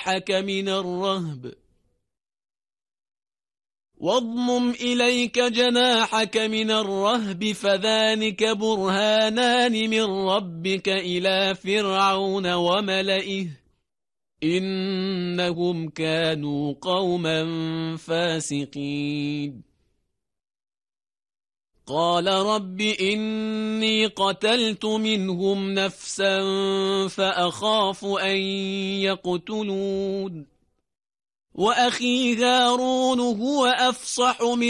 جناحك من الرهب فذلك برهانان من ربك إلى فرعون وملئه إنهم كانوا قوما فاسقين قال رب إني قتلت منهم نفسا فأخاف أن يقتلون وأخي هارون هو أفصح